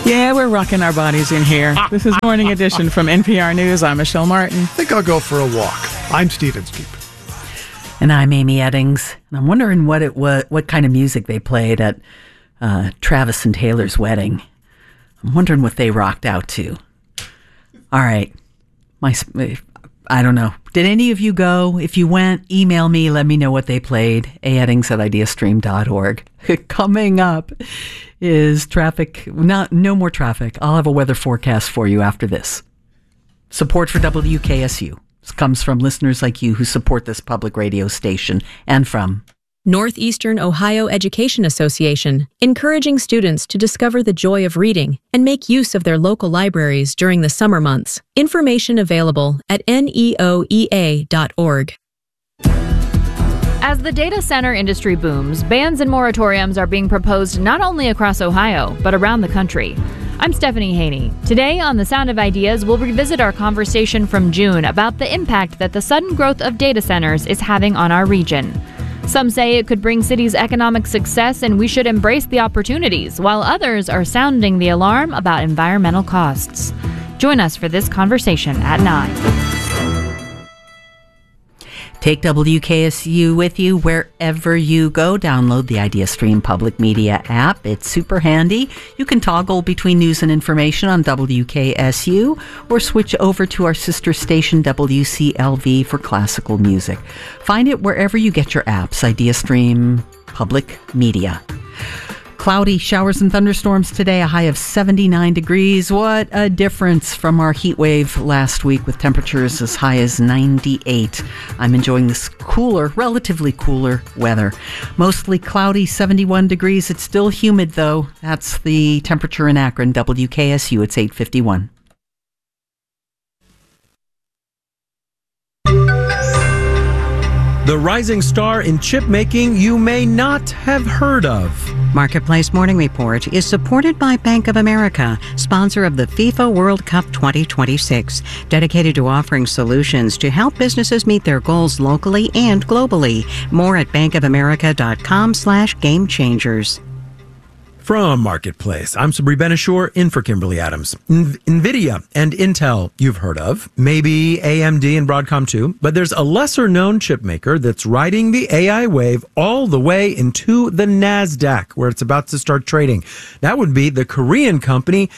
Yeah, we're rocking our bodies in here. This is Morning Edition from NPR News. I'm Michelle Martin. I think I'll go for a walk. I'm Steve Inskeep. And I'm Amy Eddings. And I'm wondering what kind of music they played at Travis and Taylor's wedding. I'm wondering what they rocked out to. All right. I don't know. Did any of you go? If you went, email me. Let me know what they played. aeddings@ideastream.org. Coming up is traffic. No more traffic. I'll have a weather forecast for you after this. Support for WKSU comes from listeners like you who support this public radio station and from Northeastern Ohio Education Association, encouraging students to discover the joy of reading and make use of their local libraries during the summer months. Information available at neoea.org. As the data center industry booms, bans and moratoriums are being proposed not only across Ohio, but around the country. I'm Stephanie Haney. Today on The Sound of Ideas, we'll revisit our conversation from June about the impact that the sudden growth of data centers is having on our region. Some say it could bring cities economic success and we should embrace the opportunities, while others are sounding the alarm about environmental costs. Join us for this conversation at 9. Take WKSU with you wherever you go. Download the IdeaStream Public Media app. It's super handy. You can toggle between news and information on WKSU or switch over to our sister station WCLV for classical music. Find it wherever you get your apps. IdeaStream Public Media. Cloudy showers and thunderstorms today, a high of 79 degrees. What a difference from our heat wave last week with temperatures as high as 98. I'm enjoying this relatively cooler weather. Mostly cloudy, 71 degrees. It's still humid, though. That's the temperature in Akron. WKSU, it's 8:51. The rising star in chip making you may not have heard of. Marketplace Morning Report is supported by Bank of America, sponsor of the FIFA World Cup 2026, dedicated to offering solutions to help businesses meet their goals locally and globally. More at bankofamerica.com/gamechangers. From Marketplace, I'm Sabri Benishore in for Kimberly Adams. NVIDIA and Intel you've heard of, maybe AMD and Broadcom too, but there's a lesser known chip maker that's riding the AI wave all the way into the NASDAQ, where it's about to start trading. That would be the Korean company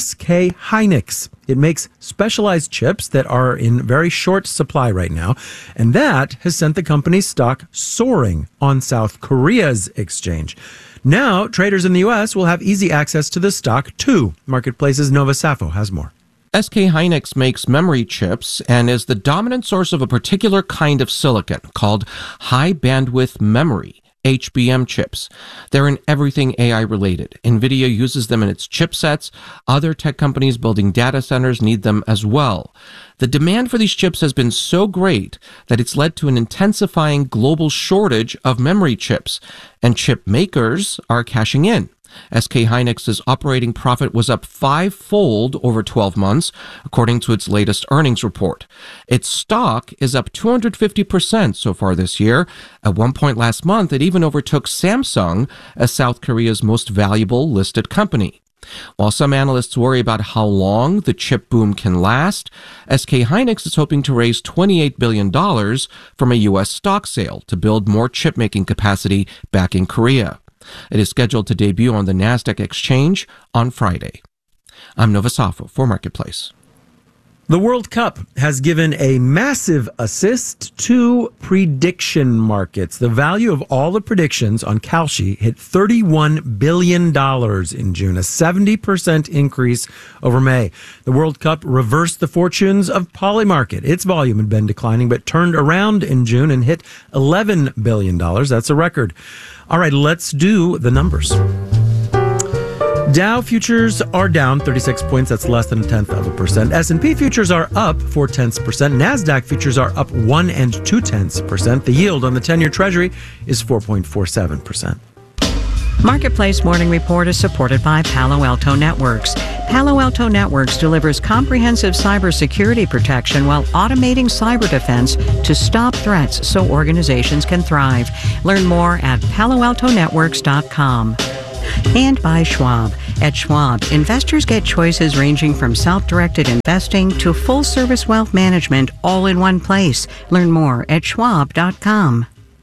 SK Hynix. It makes specialized chips that are in very short supply right now, and that has sent the company's stock soaring on South Korea's exchange. Now, traders in the U.S. will have easy access to the stock, too. Marketplace's Nova Safo has more. SK Hynix makes memory chips and is the dominant source of a particular kind of silicon called high bandwidth memory, HBM chips. They're in everything AI related. NVIDIA uses them in its chipsets. Other tech companies building data centers need them as well. The demand for these chips has been so great that it's led to an intensifying global shortage of memory chips, and chip makers are cashing in. SK Hynix's operating profit was up 5-fold over 12 months, according to its latest earnings report. Its stock is up 250% so far this year. At one point last month, it even overtook Samsung as South Korea's most valuable listed company. While some analysts worry about how long the chip boom can last, SK Hynix is hoping to raise $28 billion from a U.S. stock sale to build more chip-making capacity back in Korea. It is scheduled to debut on the NASDAQ exchange on Friday. I'm Nova Safo for Marketplace. The World Cup has given a massive assist to prediction markets. The value of all the predictions on Kalshi hit $31 billion in June, a 70% increase over May. The World Cup reversed the fortunes of Polymarket. Its volume had been declining, but turned around in June and hit $11 billion. That's a record. All right, let's do the numbers. Dow futures are down 36 points. That's less than 0.1%. S&P futures are up 0.4%. NASDAQ futures are up 1 2/10%. The yield on the 10-year Treasury is 4.47%. Marketplace Morning Report is supported by Palo Alto Networks. Palo Alto Networks delivers comprehensive cybersecurity protection while automating cyber defense to stop threats so organizations can thrive. Learn more at paloaltonetworks.com. And by Schwab. At Schwab, investors get choices ranging from self-directed investing to full-service wealth management all in one place. Learn more at schwab.com.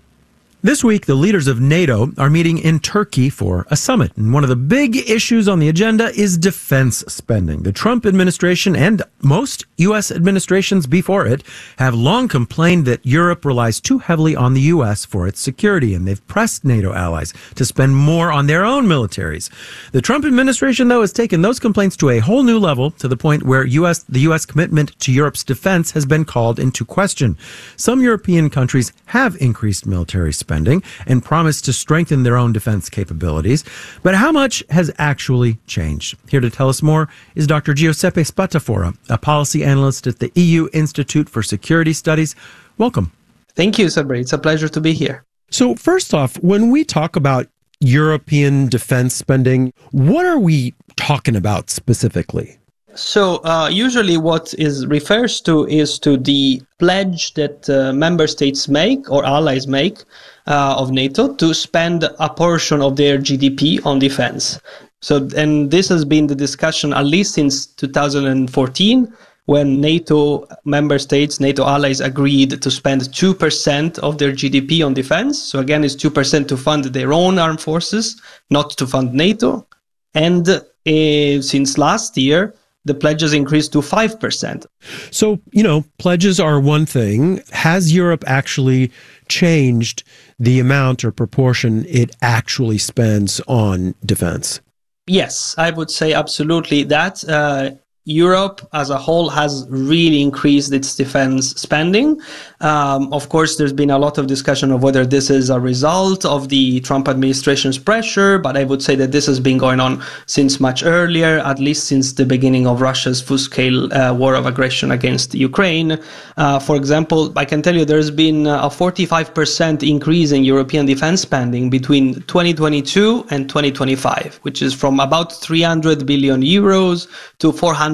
This week, the leaders of NATO are meeting in Turkey for a summit. And one of the big issues on the agenda is defense spending. The Trump administration and most U.S. administrations before it have long complained that Europe relies too heavily on the U.S. for its security, and they've pressed NATO allies to spend more on their own militaries. The Trump administration, though, has taken those complaints to a whole new level, to the point where the U.S. commitment to Europe's defense has been called into question. Some European countries have increased military spending and promised to strengthen their own defense capabilities. But how much has actually changed? Here to tell us more is Dr. Giuseppe Spatafora, a policy analyst at the EU Institute for Security Studies. Welcome. Thank you, Sabri. It's a pleasure to be here. So first off, when we talk about European defense spending, what are we talking about specifically? So usually what is refers to is to the pledge that member states make or allies make of NATO to spend a portion of their GDP on defense. So, and this has been the discussion at least since 2014, when NATO member states, NATO allies agreed to spend 2% of their GDP on defense. So again, it's 2% to fund their own armed forces, not to fund NATO. And since last year, the pledges increased to 5%. So, pledges are one thing. Has Europe actually changed the amount or proportion it actually spends on defense? Yes, I would say absolutely that. Europe as a whole has really increased its defense spending. Of course, there's been a lot of discussion of whether this is a result of the Trump administration's pressure, but I would say that this has been going on since much earlier, at least since the beginning of Russia's full-scale war of aggression against Ukraine. For example, I can tell you there's been a 45% increase in European defense spending between 2022 and 2025, which is from about 300 billion euros to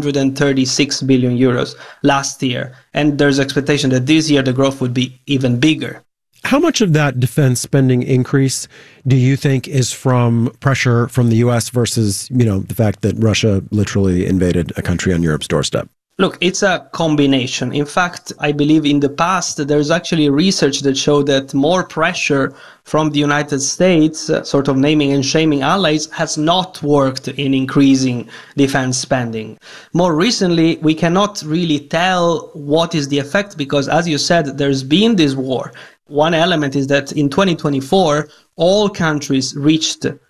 436 billion euros last year. And there's expectation that this year the growth would be even bigger. How much of that defense spending increase do you think is from pressure from the U.S. versus, the fact that Russia literally invaded a country on Europe's doorstep? Look, it's a combination. In fact, I believe in the past, there's actually research that showed that more pressure from the United States, sort of naming and shaming allies, has not worked in increasing defense spending. More recently, we cannot really tell what is the effect because, as you said, there's been this war. One element is that in 2024, all countries reached the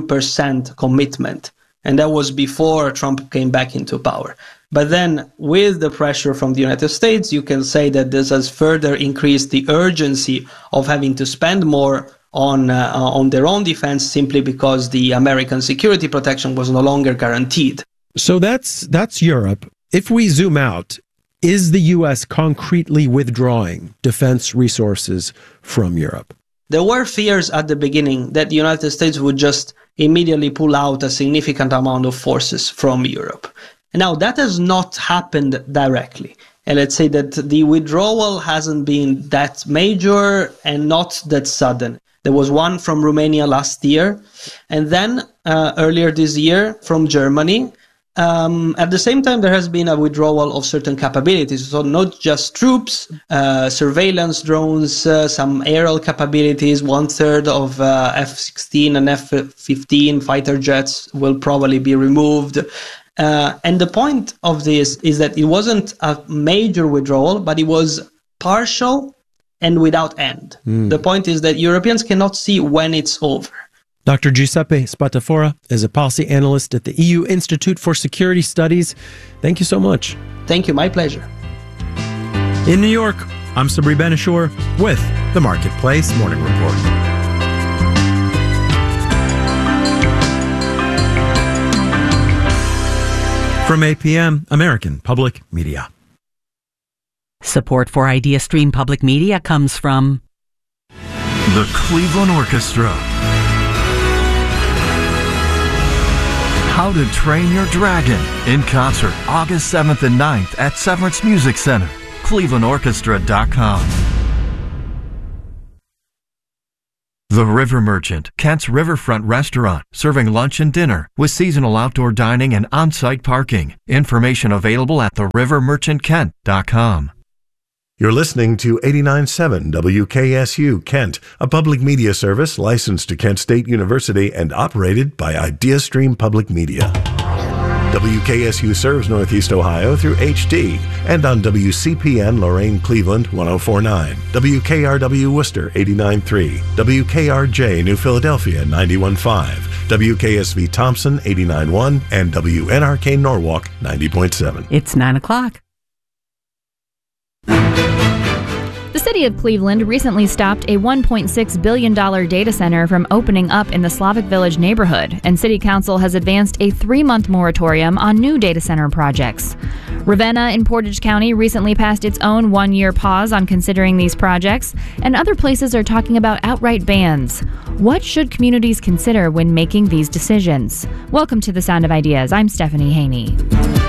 2% commitment. And that was before Trump came back into power. But then with the pressure from the United States, you can say that this has further increased the urgency of having to spend more on their own defense simply because the American security protection was no longer guaranteed. So that's Europe. If we zoom out, is the U.S. concretely withdrawing defense resources from Europe? There were fears at the beginning that the United States would just immediately pull out a significant amount of forces from Europe. Now, that has not happened directly. And let's say that the withdrawal hasn't been that major and not that sudden. There was one from Romania last year, and then earlier this year from Germany. At the same time, there has been a withdrawal of certain capabilities. So not just troops, surveillance drones, some aerial capabilities, 1/3 of F-16 and F-15 fighter jets will probably be removed. And the point of this is that it wasn't a major withdrawal, but it was partial and without end. The point is that Europeans cannot see when it's over. Dr. Giuseppe Spatafora is a policy analyst at the EU Institute for Security Studies. Thank you so much. Thank you. My pleasure. In New York, I'm Sabri Ben-Achour with the Marketplace Morning Report. From APM, American Public Media. Support for IdeaStream Public Media comes from the Cleveland Orchestra. How to Train Your Dragon in concert August 7th and 9th at Severance Music Center. ClevelandOrchestra.com. The River Merchant, Kent's riverfront restaurant, serving lunch and dinner with seasonal outdoor dining and on-site parking. Information available at therivermerchantkent.com. You're listening to 89.7 WKSU Kent, a public media service licensed to Kent State University and operated by IdeaStream Public Media. WKSU serves Northeast Ohio through HD and on WCPN Lorain Cleveland 104.9, WKRW Worcester 89.3, WKRJ New Philadelphia 91.5, WKSV Thompson 89.1, and WNRK Norwalk 90.7. It's 9 o'clock. The city of Cleveland recently stopped a $1.6 billion data center from opening up in the Slavic Village neighborhood, and City Council has advanced a 3-month moratorium on new data center projects. Ravenna in Portage County recently passed its own 1-year pause on considering these projects, and other places are talking about outright bans. What should communities consider when making these decisions? Welcome to The Sound of Ideas. I'm Stephanie Haney.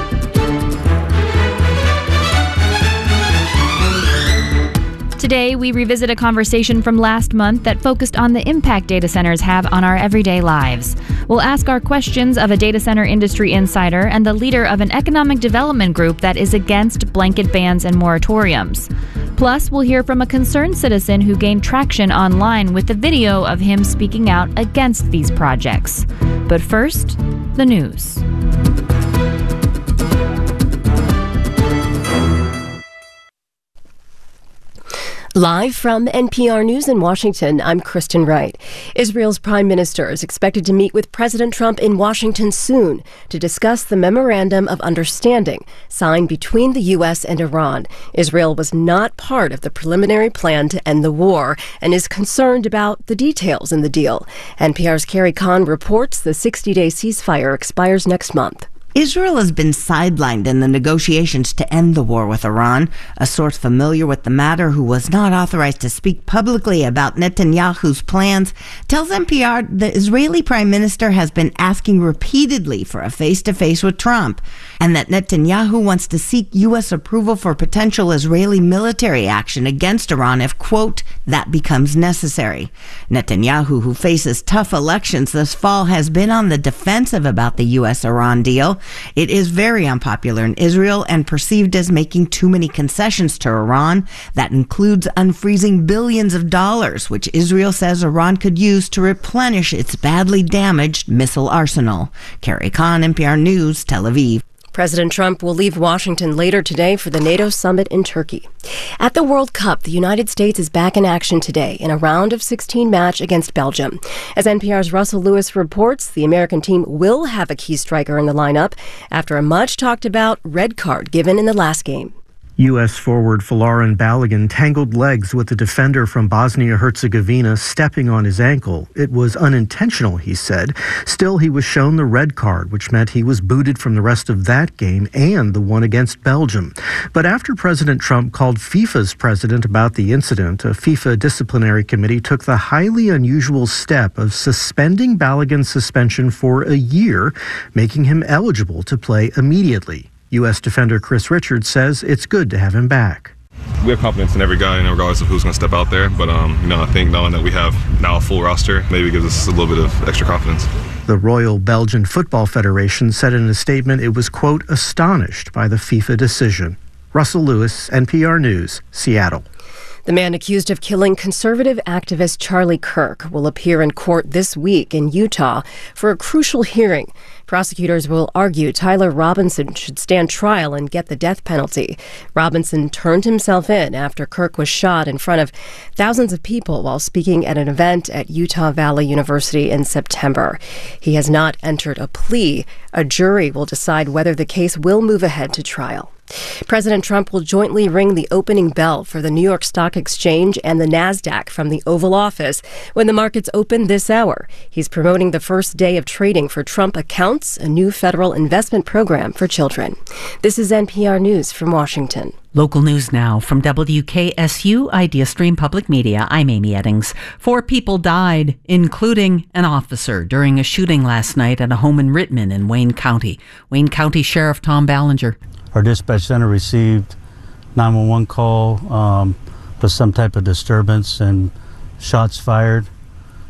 Today, we revisit a conversation from last month that focused on the impact data centers have on our everyday lives. We'll ask our questions of a data center industry insider and the leader of an economic development group that is against blanket bans and moratoriums. Plus, we'll hear from a concerned citizen who gained traction online with a video of him speaking out against these projects. But first, the news. Live from NPR News in Washington, I'm Kristen Wright. Israel's prime minister is expected to meet with President Trump in Washington soon to discuss the Memorandum of Understanding signed between the U.S. and Iran. Israel was not part of the preliminary plan to end the war and is concerned about the details in the deal. NPR's Carrie Kahn reports the 60-day ceasefire expires next month. Israel has been sidelined in the negotiations to end the war with Iran. A source familiar with the matter, who was not authorized to speak publicly about Netanyahu's plans, tells NPR the Israeli prime minister has been asking repeatedly for a face-to-face with Trump, and that Netanyahu wants to seek U.S. approval for potential Israeli military action against Iran if, quote, that becomes necessary. Netanyahu, who faces tough elections this fall, has been on the defensive about the U.S.-Iran deal. It is very unpopular in Israel and perceived as making too many concessions to Iran. That includes unfreezing billions of dollars, which Israel says Iran could use to replenish its badly damaged missile arsenal. Carrie Kahn, NPR News, Tel Aviv. President Trump will leave Washington later today for the NATO summit in Turkey. At the World Cup, the United States is back in action today in a round of 16 match against Belgium. As NPR's Russell Lewis reports, the American team will have a key striker in the lineup after a much-talked-about red card given in the last game. U.S. forward Folarin Balogun tangled legs with the defender from Bosnia-Herzegovina, stepping on his ankle. It was unintentional, he said. Still, he was shown the red card, which meant he was booted from the rest of that game and the one against Belgium. But after President Trump called FIFA's president about the incident, a FIFA disciplinary committee took the highly unusual step of suspending Balogun's suspension for a year, making him eligible to play immediately. U.S. defender Chris Richards says it's good to have him back. We have confidence in every guy, regardless of who's going to step out there. But, I think knowing that we have now a full roster maybe gives us a little bit of extra confidence. The Royal Belgian Football Federation said in a statement it was, quote, astonished by the FIFA decision. Russell Lewis, NPR News, Seattle. The man accused of killing conservative activist Charlie Kirk will appear in court this week in Utah for a crucial hearing. Prosecutors will argue Tyler Robinson should stand trial and get the death penalty. Robinson turned himself in after Kirk was shot in front of thousands of people while speaking at an event at Utah Valley University in September. He has not entered a plea. A jury will decide whether the case will move ahead to trial. President Trump will jointly ring the opening bell for the New York Stock Exchange and the NASDAQ from the Oval Office when the markets open this hour. He's promoting the first day of trading for Trump Accounts, a new federal investment program for children. This is NPR News from Washington. Local news now from WKSU IdeaStream Public Media. I'm Amy Eddings. 4 people died, including an officer, during a shooting last night at a home in Rittman in Wayne County. Wayne County Sheriff Tom Ballinger. Our dispatch center received 911 call for some type of disturbance and shots fired.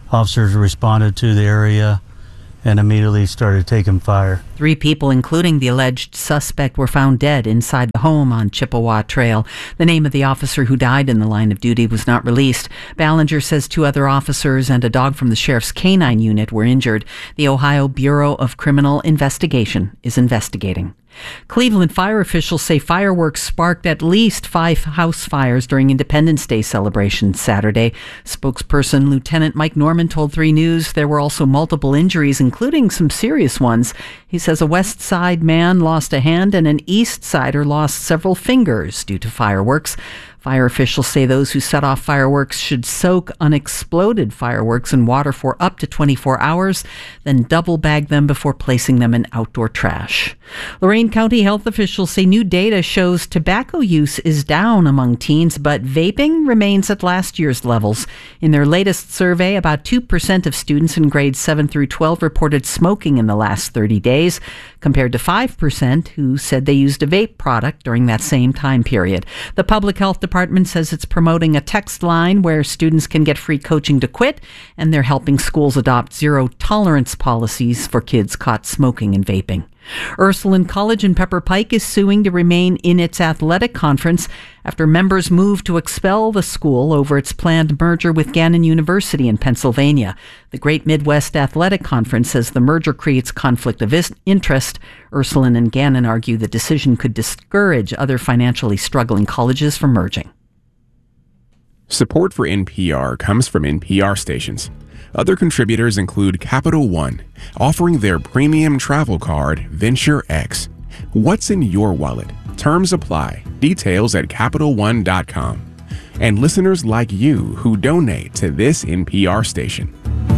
Officers responded to the area and immediately started taking fire. 3 people, including the alleged suspect, were found dead inside the home on Chippewa Trail. The name of the officer who died in the line of duty was not released. Ballinger says 2 other officers and a dog from the sheriff's canine unit were injured. The Ohio Bureau of Criminal Investigation is investigating. Cleveland fire officials say fireworks sparked at least 5 house fires during Independence Day celebrations Saturday. Spokesperson Lieutenant Mike Norman told 3 News there were also multiple injuries, including some serious ones. He says a West Side man lost a hand and an East Sider lost several fingers due to fireworks. Fire officials say those who set off fireworks should soak unexploded fireworks in water for up to 24 hours, then double bag them before placing them in outdoor trash. Lorain County health officials say new data shows tobacco use is down among teens, but vaping remains at last year's levels. In their latest survey, about 2% of students in grades 7 through 12 reported smoking in the last 30 days, compared to 5% who said they used a vape product during that same time period. The Public Health Department says it's promoting a text line where students can get free coaching to quit, and they're helping schools adopt zero-tolerance policies for kids caught smoking and vaping. Ursuline College in Pepper Pike is suing to remain in its athletic conference after members moved to expel the school over its planned merger with Gannon University in Pennsylvania. The Great Midwest Athletic Conference says the merger creates conflict of interest. Ursuline and Gannon argue the decision could discourage other financially struggling colleges from merging. Support for NPR comes from NPR stations. Other contributors include Capital One, offering their premium travel card, Venture X. What's in your wallet? Terms apply. Details at CapitalOne.com. And listeners like you who donate to this NPR station.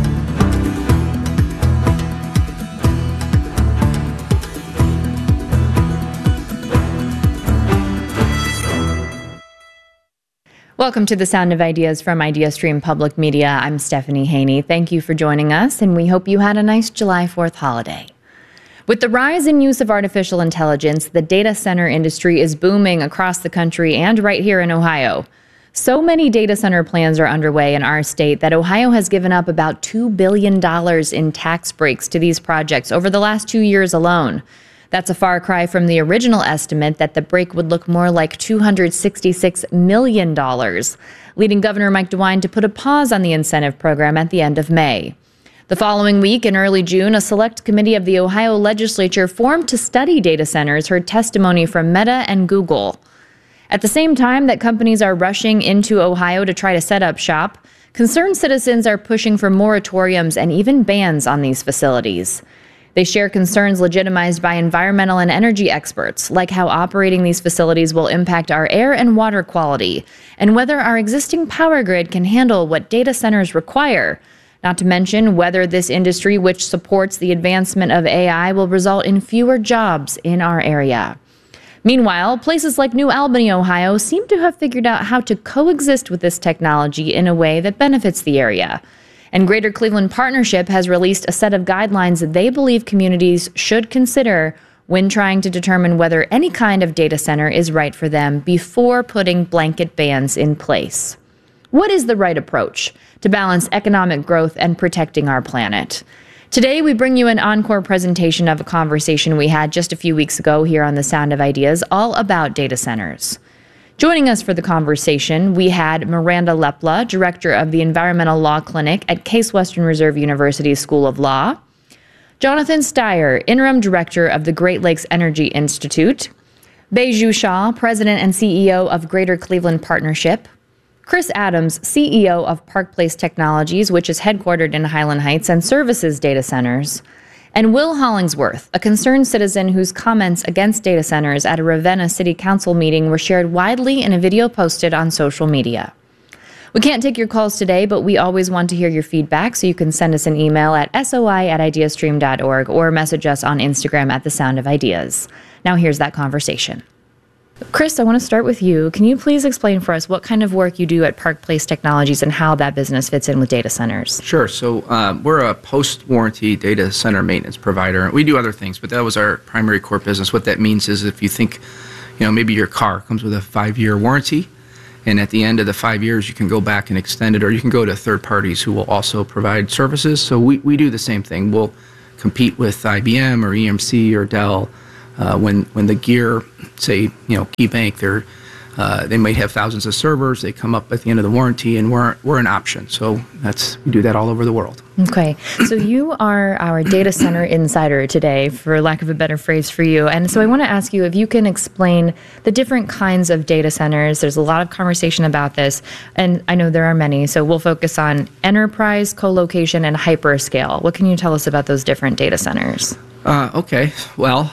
Welcome to the Sound of Ideas from IdeaStream Public Media. I'm Stephanie Haney. Thank you for joining us, and we hope you had a nice July 4th holiday. With the rise in use of artificial intelligence, the data center industry is booming across the country and right here in Ohio. So many data center plans are underway in our state that Ohio has given up about $2 billion in tax breaks to these projects over the last 2 years alone. That's a far cry from the original estimate that the break would look more like $266 million, leading Governor Mike DeWine to put a pause on the incentive program at the end of May. The following week, in early June, a select committee of the Ohio legislature formed to study data centers heard testimony from Meta and Google. At the same time that companies are rushing into Ohio to try to set up shop, concerned citizens are pushing for moratoriums and even bans on these facilities. They share concerns legitimized by environmental and energy experts, like how operating these facilities will impact our air and water quality, and whether our existing power grid can handle what data centers require, not to mention whether this industry, which supports the advancement of AI, will result in fewer jobs in our area. Meanwhile, places like New Albany, Ohio, seem to have figured out how to coexist with this technology in a way that benefits the area. And Greater Cleveland Partnership has released a set of guidelines that they believe communities should consider when trying to determine whether any kind of data center is right for them before putting blanket bans in place. What is the right approach to balance economic growth and protecting our planet? Today, we bring you an encore presentation of a conversation we had just a few weeks ago here on The Sound of Ideas, all about data centers. Joining us for the conversation, we had Miranda Lepla, director of the Environmental Law Clinic at Case Western Reserve University School of Law, Jonathan Steyer, interim director of the Great Lakes Energy Institute, Baiju Shah, president and CEO of Greater Cleveland Partnership, Chris Adams, CEO of Park Place Technologies, which is headquartered in Highland Heights and services data centers, and Will Hollingsworth, a concerned citizen whose comments against data centers at a Ravenna City Council meeting were shared widely in a video posted on social media. We can't take your calls today, but we always want to hear your feedback, so you can send us an email at soi@ideastream.org or message us on Instagram at The Sound of Ideas. Now here's that conversation. Chris, I want to start with you. Can you please explain for us what kind of work you do at Park Place Technologies and how that business fits in with data centers? Sure. So we're a post-warranty data center maintenance provider. We do other things, but that was our primary core business. What that means is if you think, maybe your car comes with a 5-year warranty, And at the end of the 5 years, you can go back and extend it, or you can go to third parties who will also provide services. So we do the same thing. We'll compete with IBM or EMC or Dell when the gear, say, KeyBank, they might have thousands of servers. They come up at the end of the warranty, and we're an option. So we do that all over the world. Okay, so you are our data center insider today, for lack of a better phrase for you. And so I want to ask you if you can explain the different kinds of data centers. There's a lot of conversation about this, and I know there are many. So we'll focus on enterprise, co-location, and hyperscale. What can you tell us about those different data centers? Okay, well,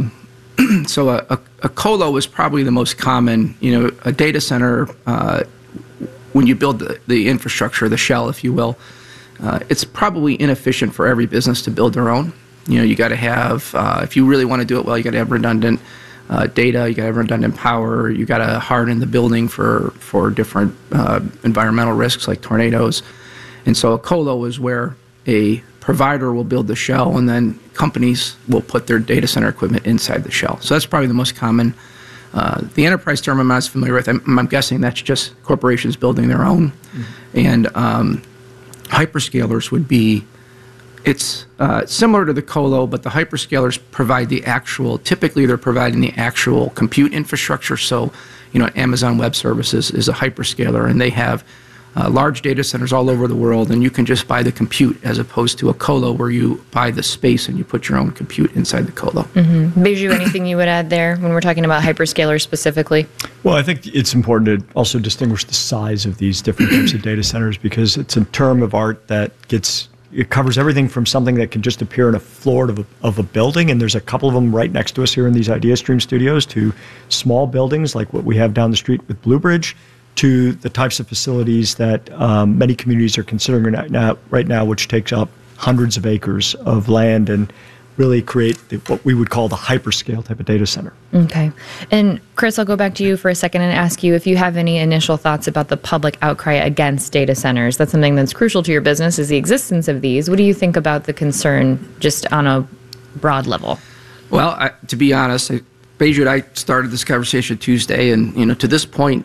so a colo is probably the most common. A data center, when you build the infrastructure, the shell, if you will, it's probably inefficient for every business to build their own. You got to have, if you really want to do it well, you got to have redundant data, you got to have redundant power, you got to harden the building for different environmental risks like tornadoes. And so a colo is where a provider will build the shell, and then companies will put their data center equipment inside the shell. So that's probably the most common. The enterprise term I'm not as familiar with. I'm guessing that's just corporations building their own. Mm-hmm. And hyperscalers would be, it's similar to the colo, but the hyperscalers provide typically they're providing the actual compute infrastructure. So, Amazon Web Services is a hyperscaler, and they have large data centers all over the world, and you can just buy the compute as opposed to a colo where you buy the space and you put your own compute inside the colo. Mm-hmm. Baiju, anything you would add there when we're talking about hyperscalers specifically? Well, I think it's important to also distinguish the size of these different types of data centers, because it's a term of art that it covers everything from something that can just appear in a floor of a building, and there's a couple of them right next to us here in these IdeaStream studios, to small buildings like what we have down the street with Blue Bridge, to the types of facilities that many communities are considering right now, which takes up hundreds of acres of land and really create what we would call the hyperscale type of data center. Okay. And Chris, I'll go back to you for a second and ask you if you have any initial thoughts about the public outcry against data centers. That's something that's crucial to your business, is the existence of these. What do you think about the concern just on a broad level? Well, to be honest, Baiju and I started this conversation Tuesday, and to this point,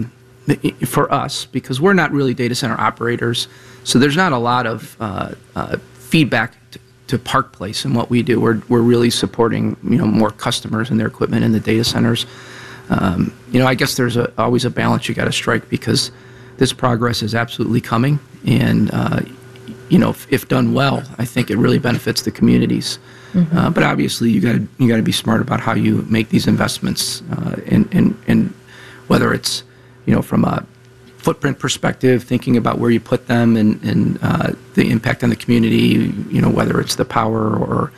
for us, because we're not really data center operators, so there's not a lot of feedback to Park Place and what we do. We're really supporting more customers and their equipment in the data centers. I guess there's always a balance you got to strike, because this progress is absolutely coming, and if done well, I think it really benefits the communities. Mm-hmm. But obviously, you got to be smart about how you make these investments, and whether it's from a footprint perspective, thinking about where you put them and the impact on the community, whether it's the power or,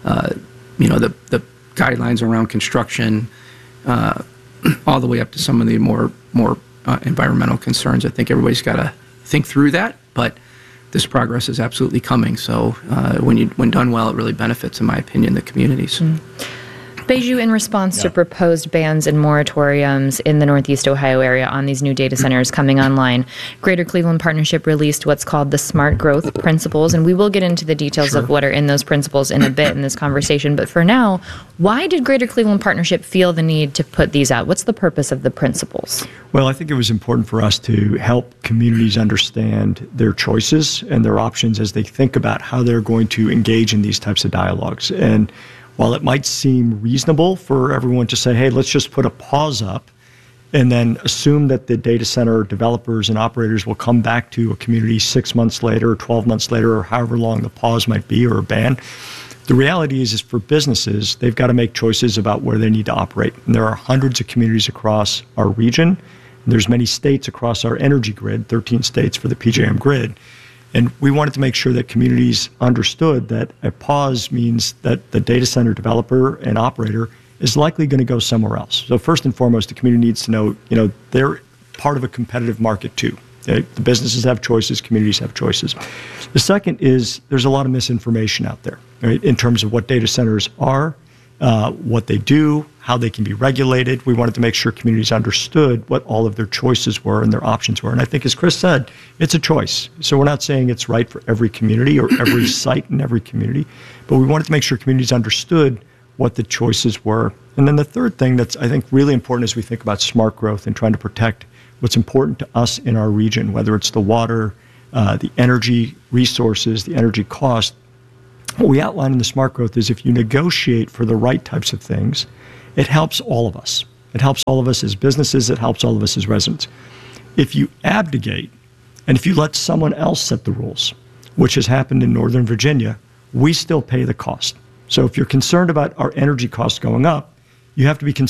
the guidelines around construction, all the way up to some of the more environmental concerns. I think everybody's got to think through that, but this progress is absolutely coming. So when done well, it really benefits, in my opinion, the communities. Mm. Baiju, in response to proposed bans and moratoriums in the Northeast Ohio area on these new data centers coming online, Greater Cleveland Partnership released what's called the Smart Growth Principles, and we will get into the details of what are in those principles in a bit in this conversation. But for now, why did Greater Cleveland Partnership feel the need to put these out? What's the purpose of the principles? Well, I think it was important for us to help communities understand their choices and their options as they think about how they're going to engage in these types of dialogues. And while it might seem reasonable for everyone to say, hey, let's just put a pause up and then assume that the data center developers and operators will come back to a community 6 months later or 12 months later, or however long the pause might be, or a ban, the reality is for businesses, they've got to make choices about where they need to operate. And there are hundreds of communities across our region. And there's many states across our energy grid, 13 states for the PJM grid. And we wanted to make sure that communities understood that a pause means that the data center developer and operator is likely going to go somewhere else. So first and foremost, the community needs to know, they're part of a competitive market too. The businesses have choices, communities have choices. The second is there's a lot of misinformation out there, right, in terms of what data centers are, what they do, how they can be regulated. We wanted to make sure communities understood what all of their choices were and their options were. And I think, as Chris said, it's a choice. So we're not saying it's right for every community or every site in every community, but we wanted to make sure communities understood what the choices were. And then the third thing that's, I think, really important as we think about smart growth and trying to protect what's important to us in our region, whether it's the water, the energy resources, the energy cost. What we outline in the smart growth is if you negotiate for the right types of things, it helps all of us. It helps all of us as businesses. It helps all of us as residents. If you abdicate and if you let someone else set the rules, which has happened in Northern Virginia, we still pay the cost. So if you're concerned about our energy costs going up, you have to be concerned